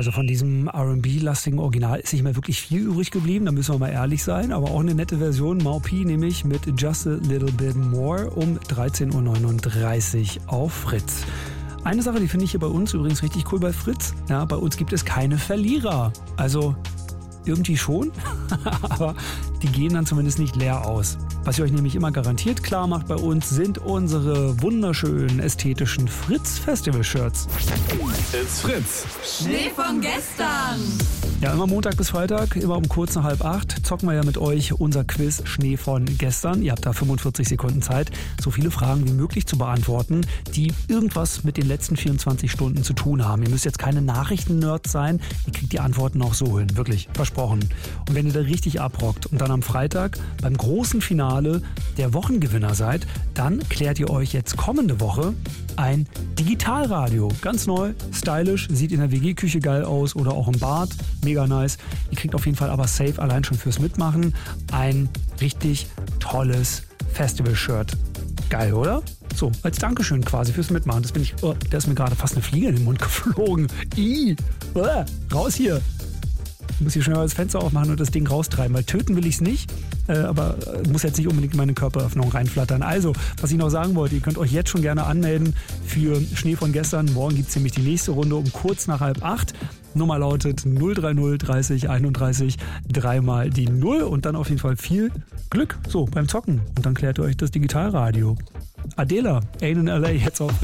Also von diesem R&B-lastigen Original ist nicht mehr wirklich viel übrig geblieben, da müssen wir mal ehrlich sein. Aber auch eine nette Version, Mau-P nämlich mit Just a Little Bit More um 13.39 Uhr auf Fritz. Eine Sache, die finde ich hier bei uns übrigens richtig cool bei Fritz. Ja, bei uns gibt es keine Verlierer. Also irgendwie schon, aber die gehen dann zumindest nicht leer aus. Was ihr euch nämlich immer garantiert klar macht bei uns, sind unsere wunderschönen ästhetischen Fritz-Festival-Shirts. It's Fritz. Schnee von gestern. Ja, immer Montag bis Freitag, immer um kurz nach 7:30 zocken wir ja mit euch unser Quiz Schnee von gestern. Ihr habt da 45 Sekunden Zeit, so viele Fragen wie möglich zu beantworten, die irgendwas mit den letzten 24 Stunden zu tun haben. Ihr müsst jetzt keine Nachrichten-Nerds sein, ihr kriegt die Antworten auch so hin, wirklich, versprochen. Und wenn ihr da richtig abrockt und dann am Freitag beim großen Finale der Wochengewinner seid, dann klärt ihr euch jetzt kommende Woche ein Digitalradio. Ganz neu, stylisch, sieht in der WG-Küche geil aus oder auch im Bad. Mega nice. Ihr kriegt auf jeden Fall aber safe allein schon fürs Mitmachen ein richtig tolles Festival-Shirt. Geil, oder? So, als Dankeschön quasi fürs Mitmachen. Das bin ich, da ist mir gerade fast eine Fliege in den Mund geflogen. Raus hier. Ich muss hier schnell mal das Fenster aufmachen und das Ding raustreiben, weil töten will ich es nicht, aber muss jetzt nicht unbedingt in meine Körperöffnung reinflattern. Also, was ich noch sagen wollte, ihr könnt euch jetzt schon gerne anmelden für Schnee von gestern. Morgen gibt es nämlich die nächste Runde um kurz nach 7:30. Nummer lautet 030 30 31 3 die 0 und dann auf jeden Fall viel Glück so beim Zocken. Und dann klärt ihr euch das Digitalradio. Adela, Ain't in LA jetzt auf